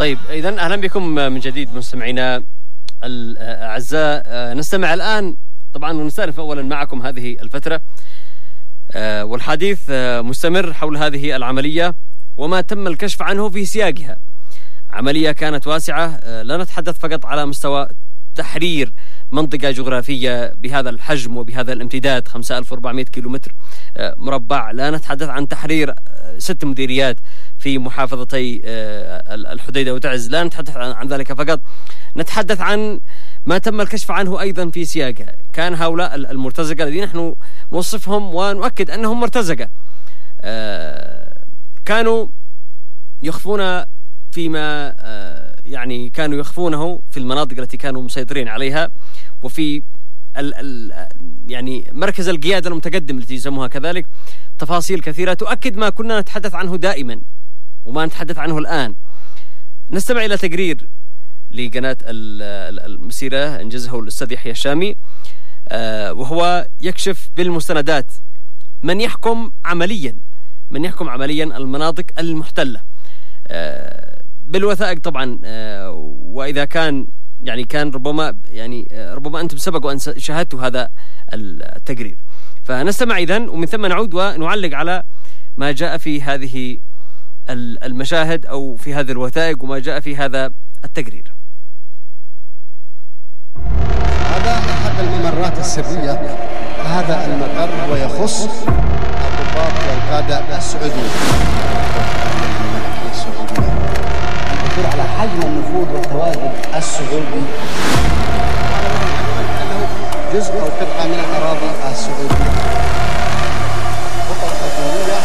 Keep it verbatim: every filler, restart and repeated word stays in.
طيب إذن أهلا بكم من جديد مستمعينا الأعزاء. نستمع الآن طبعا ونستأنف أولا معكم هذه الفترة والحديث مستمر حول هذه العملية وما تم الكشف عنه في سياقها. عملية كانت واسعة، لا نتحدث فقط على مستوى تحرير منطقة جغرافية بهذا الحجم وبهذا الامتداد خمسة آلاف وأربعمائة كيلومتر مربع، لا نتحدث عن تحرير ست مديريات في محافظتي الحديدة وتعز، لا نتحدث عن ذلك فقط، نتحدث عن ما تم الكشف عنه أيضا في سياقها. كان هؤلاء المرتزقة الذين نحن نوصفهم ونؤكد أنهم مرتزقة كانوا يخفون فيما يعني كانوا يخفونه في المناطق التي كانوا مسيطرين عليها وفي ال ال يعني مركز القيادة المتقدم التي يسموها كذلك، تفاصيل كثيرة تؤكد ما كنا نتحدث عنه دائما وما نتحدث عنه الآن. نستمع إلى تقرير لقناة المسيرة انجزه الأستاذ يحيى الشامي وهو يكشف بالمستندات من يحكم عمليا من يحكم عمليا المناطق المحتلة بالوثائق طبعا. وإذا كان يعني كان ربما يعني ربما أنتم سبق وأن شاهدتوا هذا التقرير، فنستمع إذن ومن ثم نعود ونعلق على ما جاء في هذه المشاهد أو في هذه الوثائق وما جاء في هذا التقرير. هذا أحد الممرات السرية. هذا الممر ويخص الضباط والقادة السعوديين الدخول على حجم النفوذ والتواجد السعودي جزء أو قطعة من الأراضي السعودية.